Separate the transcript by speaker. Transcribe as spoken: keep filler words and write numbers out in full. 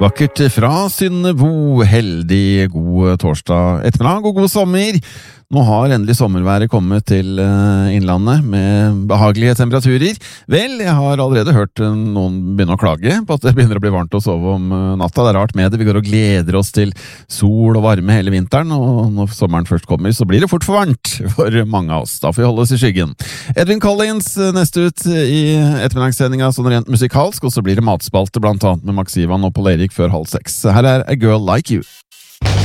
Speaker 1: Vakkert fra Synnebo, heldig god torsdag ettermiddag og god sommer. Nå har endelig sommerværet kommet til innlandet med behagelige temperaturer. Vel, jeg har allerede hørt noen begynne å klage på at det begynner å bli varmt å sove om natta. Det er rart med det, vi går og gleder oss til sol og varme hele vinteren, og når sommeren først kommer så blir det fort for varmt for mange av oss. Da får vi holde oss i skyggen. Edwin Collins neste ut i ettermiddagssendinga sånn rent musikalsk, og så blir det matspalte blant annet med Max Ivan og Paul Erik før halv seks. Her er A Girl Like You.